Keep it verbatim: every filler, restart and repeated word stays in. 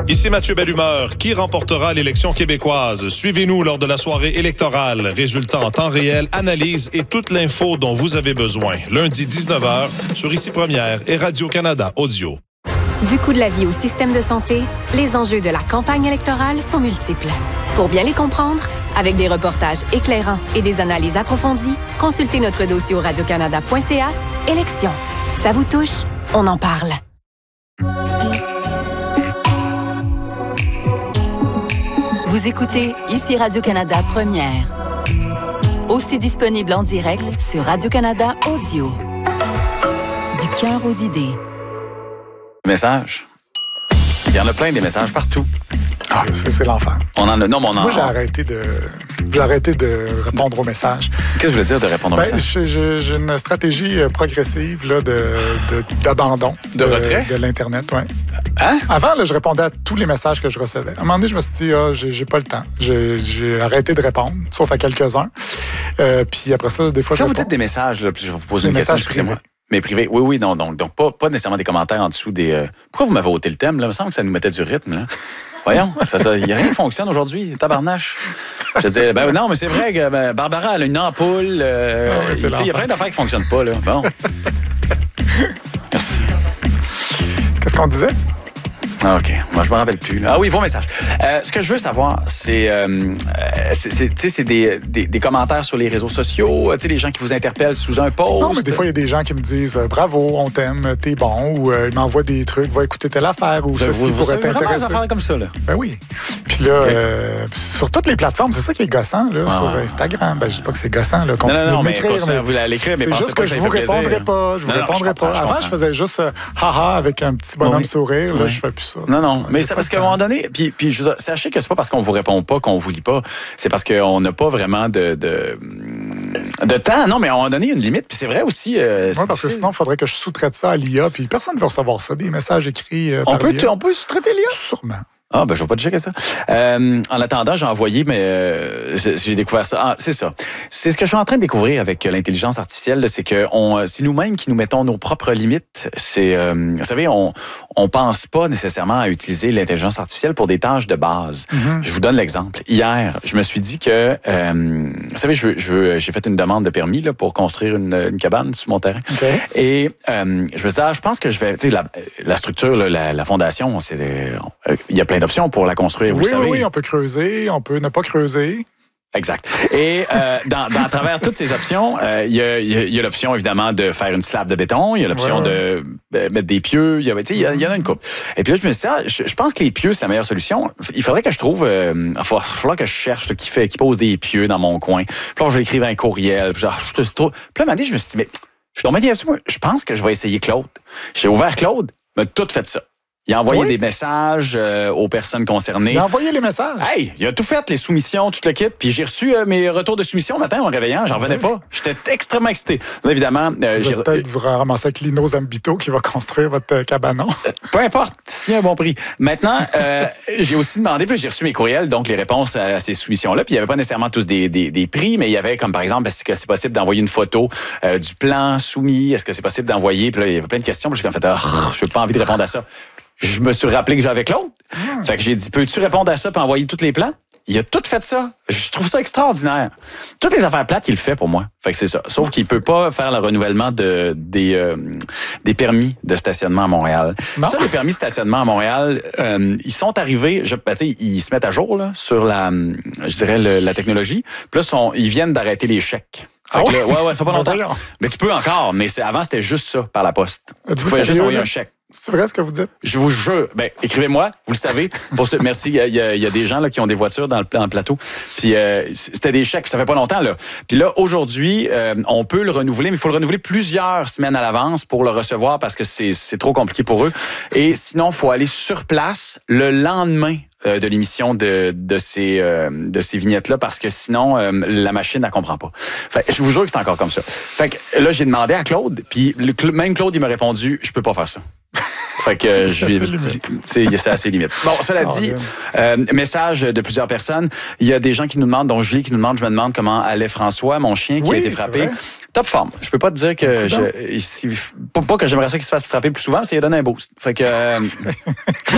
Ici Mathieu Bellumeur. Qui remportera l'élection québécoise? Suivez-nous lors de la soirée électorale. Résultats en temps réel, analyse et toute l'info dont vous avez besoin. Lundi dix-neuf heures sur Ici Première et Radio-Canada Audio. Du coût de la vie au système de santé, les enjeux de la campagne électorale sont multiples. Pour bien les comprendre, avec des reportages éclairants et des analyses approfondies, consultez notre dossier au radiocanada point c a. Élections. Ça vous touche? On en parle. Vous écoutez Ici Radio-Canada Première. Aussi disponible en direct sur Radio-Canada Audio. Du cœur aux idées. Messages. Il y en a plein des messages partout. Ah, ça, c'est l'enfer. On en a, non, mais on en Moi, j'ai arrêté de, j'ai arrêté de répondre aux messages. Qu'est-ce que je veux dire de répondre aux ben, messages? Je, je, j'ai une stratégie progressive là, de, de, d'abandon. De, de retrait? De l'Internet, oui. Hein? Avant, là, je répondais à tous les messages que je recevais. À un moment donné, je me suis dit, ah, j'ai, j'ai pas le temps. J'ai, j'ai arrêté de répondre, sauf à quelques-uns. Euh, puis après ça, des fois, Quand je vous réponds. dites des messages, là, puis je vais vous poser Des une question, messages excusez-moi. Mais privé, oui, oui, non, donc, donc pas, pas nécessairement des commentaires en dessous des... Euh... Pourquoi vous m'avez ôté le thème, là? Il me semble que ça nous mettait du rythme, là. Voyons, ça, ça, y a rien qui fonctionne aujourd'hui, tabarnache. Je disais, ben non, mais c'est vrai que ben, Barbara, elle a une ampoule. Euh, il y a plein d'affaires qui fonctionnent pas, là. Bon. Merci. Qu'est-ce qu'on disait? Ah, OK. Moi, je me rappelle plus. Là. Ah oui, vos messages. Euh, ce que je veux savoir, c'est, euh, c'est, c'est, c'est des, des, des commentaires sur les réseaux sociaux, les gens qui vous interpellent sous un post. Non, mais des fois, il y a des gens qui me disent euh, « Bravo, on t'aime, t'es bon » ou euh, ils m'envoient des trucs « Va écouter telle affaire » ou « vous, Ceci vous, pourrait vous t'intéresser. » Vraiment des affaires comme ça, là. Ben oui. Puis là, Okay. euh, sur toutes les plateformes, c'est ça qui est gossant, là, ah, sur ouais. Instagram. Ben, je dis pas que c'est gossant, là. Continuez non, non, non, de mais m'écrire. continuez à vous l'écrire, mais c'est pensez juste pas que que je ça vous fait répondrai plaisir. pas. Je vous Non, non, répondrai je comprends, pas. je Avant, comprends. je faisais juste euh, haha avec un petit bonhomme Oui. sourire. Là, Oui. je fais plus ça. Non, non. Mais c'est pas parce le qu'à un temps. moment donné, puis, puis je veux dire, sachez que c'est pas parce qu'on vous répond pas qu'on vous lit pas. C'est parce qu'on n'a pas vraiment de, de, de temps. Non, mais à un moment donné, il y a une limite. Puis c'est vrai aussi. Euh, Oui, parce que sinon, il faudrait que je sous-traite ça à l'I A, puis personne ne veut recevoir ça, des messages écrits euh, on par peut, l'I A. on peut sous-traiter l'I A? Sûrement. Ah, ben, je vais pas te checker ça. Euh, en attendant, j'ai envoyé, mais euh, j'ai, j'ai découvert ça. Ah, c'est ça. C'est ce que je suis en train de découvrir avec l'intelligence artificielle, là, c'est que on, c'est nous-mêmes qui nous mettons nos propres limites. C'est, euh, vous savez, on, on pense pas nécessairement à utiliser l'intelligence artificielle pour des tâches de base. Mm-hmm. Je vous donne l'exemple. Hier, je me suis dit que, euh, vous savez, je, je, j'ai fait une demande de permis là, pour construire une, une cabane sur mon terrain. Okay. Et euh, je me suis dit, ah, je pense que je vais, tu sais, la, la structure, là, la, la fondation, c'est, euh, il y a plein d'options pour la construire, vous oui, le savez. Oui, oui, on peut creuser, on peut ne pas creuser. Exact. Et euh, dans, dans à travers toutes ces options, il euh, y, a, y, a, y a l'option évidemment de faire une slab de béton, il y a l'option ouais, ouais. de euh, mettre des pieux, il y, a, y, a, y en a une couple. Et puis là, je me suis dit, ah, je, je pense que les pieux, c'est la meilleure solution. Il faudrait que je trouve, euh, il va falloir que je cherche là, qui fait, qui pose des pieux dans mon coin. Puis là, je vais écrire un courriel. Puis, genre, je te, trop... puis là, un moment donné, je me suis dit, mais je suis tombé dessus, moi, je pense que je vais essayer Claude. J'ai ouvert Claude, m'a tout fait ça. Il a envoyé oui. des messages euh, aux personnes concernées. Il a envoyé les messages. Hey, il a tout fait, les soumissions, tout le kit. Puis j'ai reçu euh, mes retours de soumission le matin en me réveillant. J'en revenais oui. pas. J'étais extrêmement excité. Là, évidemment... Euh, vous j'ai... peut-être vous ramasser avec Lino Zambito qui va construire votre euh, cabanon. Euh, peu importe, s'il y a un bon prix. Maintenant, euh, j'ai aussi demandé, puis j'ai reçu mes courriels, donc les réponses à ces soumissions-là. Puis il n'y avait pas nécessairement tous des, des, des prix, mais il y avait comme, par exemple, est-ce que c'est possible d'envoyer une photo euh, du plan soumis? Est-ce que c'est possible d'envoyer? Puis là, il y avait plein de questions. Puis j'ai comme fait, oh, je n'ai pas envie de répondre à ça. Je me suis rappelé que j'avais Claude. Mmh. Fait que j'ai dit, peux-tu répondre à ça et envoyer tous les plans? Il a tout fait ça. Je trouve ça extraordinaire. Toutes les affaires plates, il le fait pour moi. Fait que c'est ça. Sauf qu'il peut pas faire le renouvellement de, des, euh, des permis de stationnement à Montréal. Non. Ça, les permis de stationnement à Montréal, euh, ils sont arrivés, je, ben, ils se mettent à jour là, sur la, je dirais, le, la technologie. Puis là, sont, ils viennent d'arrêter les chèques. Fait ah que là, ouais, ouais, ça fait pas longtemps. Ben, mais tu peux encore, mais c'est, avant, c'était juste ça, par la poste. Tu pouvais juste envoyer un chèque. C'est vrai ce que vous dites? Je vous jure. Ben, écrivez-moi, vous le savez. Pour ce, merci. Il y, a, il y a des gens là, qui ont des voitures dans le, dans le plateau. Puis euh, c'était des chèques, ça fait pas longtemps. Là. Puis là, aujourd'hui, euh, on peut le renouveler, mais il faut le renouveler plusieurs semaines à l'avance pour le recevoir parce que c'est, c'est trop compliqué pour eux. Et sinon, il faut aller sur place le lendemain euh, de l'émission de, de ces, euh, de ces vignettes-là parce que sinon, euh, la machine, elle comprend pas. Fait, je vous jure que c'est encore comme ça. Fait que là, j'ai demandé à Claude, puis le, même Claude, il m'a répondu, je peux pas faire ça. Fait que euh, je lui ai dit, c'est assez limite. Bon, cela oh, dit, euh, message de plusieurs personnes. Il y a des gens qui nous demandent, dont Julie qui nous demande, je me demande comment allait François, mon chien qui oui, a été frappé. Top forme. Je peux pas te dire que je, pas que j'aimerais ça qu'il se fasse frapper plus souvent, c'est qu'il donne un boost. Fait que euh,